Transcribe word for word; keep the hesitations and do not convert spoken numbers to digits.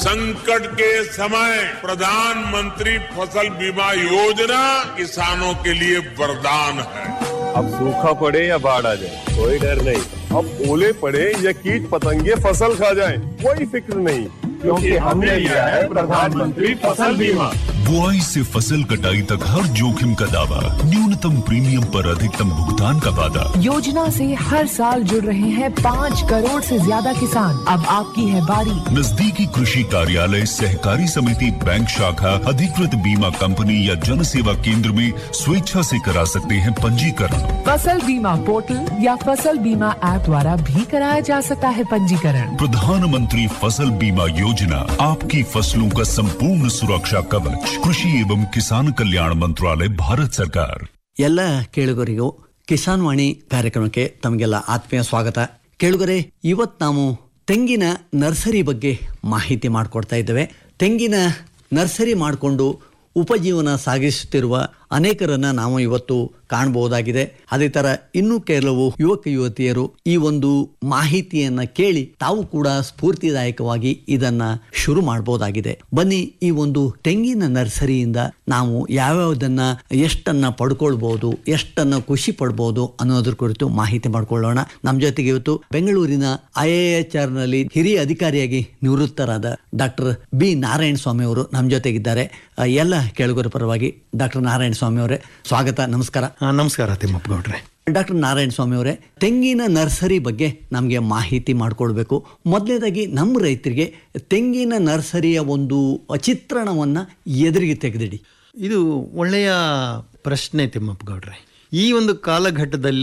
संकट के समय प्रधानमंत्री फसल बीमा योजना किसानों के लिए वरदान है। अब सूखा पड़े या बाढ़ आ जाए कोई डर नहीं, अब ओले पड़े या कीट पतंगे फसल खा जाए कोई फिक्र नहीं, क्योंकि हमने लिया है प्रधानमंत्री फसल बीमा। बुआई से फसल कटाई तक हर जोखिम का दावा, न्यूनतम प्रीमियम पर अधिकतम भुगतान का वादा। योजना से हर साल जुड़ रहे हैं पाँच करोड़ से ज्यादा किसान। अब आपकी है बारी। नजदीकी कृषि कार्यालय, सहकारी समिति, बैंक शाखा, अधिकृत बीमा कंपनी या जन सेवा केंद्र में स्वेच्छा से करा सकते हैं पंजीकरण। फसल बीमा पोर्टल या फसल बीमा ऐप द्वारा भी कराया जा सकता है पंजीकरण। प्रधानमंत्री फसल बीमा योजना, आपकी फसलों का संपूर्ण सुरक्षा कवच, ಕೃಷಿ एवं ಕಿಸಾನ್ ಕಲ್ಯಾಣ ಮಂತ್ರಾಲಯ ಭಾರತ ಸರ್ಕಾರ. ಎಲ್ಲ ಕೇಳುಗರಿಗೂ ಕಿಸಾನ್ ವಾಣಿ ಕಾರ್ಯಕ್ರಮಕ್ಕೆ ತಮಗೆಲ್ಲ ಆತ್ಮೀಯ ಸ್ವಾಗತ. ಕೇಳುಗರೆ, ಇವತ್ತು ನಾವು ತೆಂಗಿನ ನರ್ಸರಿ ಬಗ್ಗೆ ಮಾಹಿತಿ ಮಾಡಿಕೊಡ್ತಾ ಇದ್ದೇವೆ. ತೆಂಗಿನ ನರ್ಸರಿ ಮಾಡಿಕೊಂಡು ಉಪಜೀವನ ಸಾಗಿಸುತ್ತಿರುವ ಅನೇಕರನ್ನ ನಾವು ಇವತ್ತು ಕಾಣಬಹುದಾಗಿದೆ. ಅದೇ ತರ ಇನ್ನೂ ಕೆಲವು ಯುವಕ ಯುವತಿಯರು ಈ ಒಂದು ಮಾಹಿತಿಯನ್ನ ಕೇಳಿ ತಾವು ಕೂಡ ಸ್ಫೂರ್ತಿದಾಯಕವಾಗಿ ಇದನ್ನ ಶುರು ಮಾಡಬಹುದಾಗಿದೆ. ಬನ್ನಿ, ಈ ಒಂದು ತೆಂಗಿನ ನರ್ಸರಿಯಿಂದ ನಾವು ಯಾವ್ಯಾವುದನ್ನ ಎಷ್ಟನ್ನ ಪಡ್ಕೊಳ್ಬಹುದು, ಎಷ್ಟನ್ನ ಖುಷಿ ಪಡ್ಬಹುದು ಅನ್ನೋದ್ರ ಕುರಿತು ಮಾಹಿತಿ ಮಾಡ್ಕೊಳ್ಳೋಣ. ನಮ್ಮ ಜೊತೆಗೆ ಇವತ್ತು ಬೆಂಗಳೂರಿನ ಐ ಎ ಎಚ್ ಆರ್ ನಲ್ಲಿ ಹಿರಿಯ ಅಧಿಕಾರಿಯಾಗಿ ನಿವೃತ್ತರಾದ ಡಾಕ್ಟರ್ ಬಿ ನಾರಾಯಣ ಸ್ವಾಮಿ ಅವರು ನಮ್ಮ ಜೊತೆಗಿದ್ದಾರೆ. ಎಲ್ಲ ಕೇಳುಗರ ಪರವಾಗಿ ಡಾಕ್ಟರ್ ನಾರಾಯಣ ಸ್ವಾಮಿ ಅವರೇ ಸ್ವಾಗತ, ನಮಸ್ಕಾರ. ನಮಸ್ಕಾರ ತಿಮ್ಮಪ್ಪ ಗೌಡ್ರೆ. ಡಾಕ್ಟರ್ ನಾರಾಯಣ ಸ್ವಾಮಿ ಅವರೇ, ತೆಂಗಿನ ನರ್ಸರಿ ಬಗ್ಗೆ ನಮಗೆ ಮಾಹಿತಿ ಮಾಡಿಕೊಡ್ಬೇಕು. ಮೊದಲನೇದಾಗಿ ನಮ್ಮ ರೈತರಿಗೆ ತೆಂಗಿನ ನರ್ಸರಿಯ ಒಂದು ಚಿತ್ರಣವನ್ನು ಎದುರಿಗೆ ತೆಗೆದಿಡಿ. ಇದು ಒಳ್ಳೆಯ ಪ್ರಶ್ನೆ ತಿಮ್ಮಪ್ಪ ಗೌಡ್ರೆ. ಈ ಒಂದು ಕಾಲಘಟ್ಟದಲ್ಲಿ